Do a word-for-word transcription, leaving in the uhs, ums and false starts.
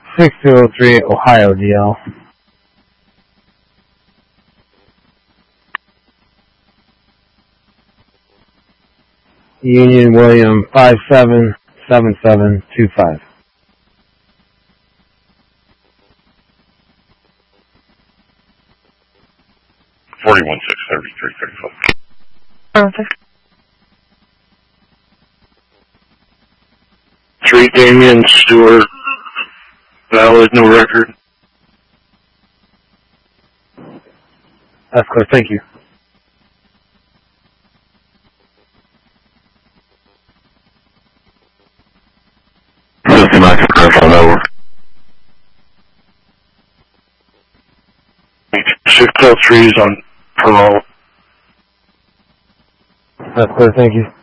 six two zero three Ohio D L. Union William five seven seven seven two five. forty-one six thirty-three thirty-four. Perfect. Three Damien Stewart. Valid, no record. That's clear, thank you. fifty-nine confirm over. six oh three is on parole. That's clear, thank you.